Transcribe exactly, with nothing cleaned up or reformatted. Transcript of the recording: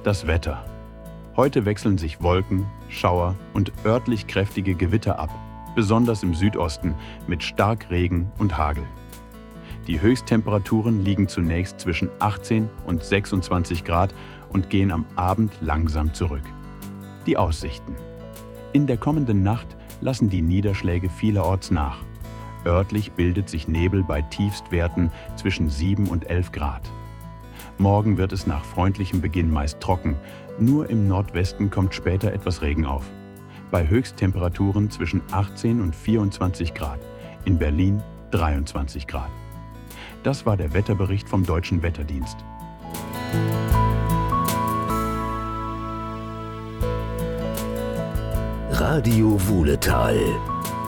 Das Wetter. Heute wechseln sich Wolken, Schauer und örtlich kräftige Gewitter ab, besonders im Südosten mit Starkregen und Hagel. Die Höchsttemperaturen liegen zunächst zwischen achtzehn und sechsundzwanzig Grad und gehen am Abend langsam zurück. Die Aussichten. In der kommenden Nacht lassen die Niederschläge vielerorts nach. Örtlich bildet sich Nebel bei Tiefstwerten zwischen sieben und elf Grad. Morgen wird es nach freundlichem Beginn meist trocken, nur im Nordwesten kommt später etwas Regen auf. Bei Höchsttemperaturen zwischen achtzehn und vierundzwanzig Grad, in Berlin dreiundzwanzig Grad. Das war der Wetterbericht vom Deutschen Wetterdienst. Radio Wuhletal.